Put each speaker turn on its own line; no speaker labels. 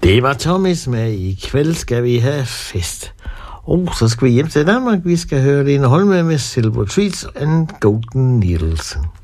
Det var Thomas med I kveld skal vi have fest. Og så skal vi hjem til Danmark. Vi skal høre Lene Holme med Silver Trees and Golden Needles.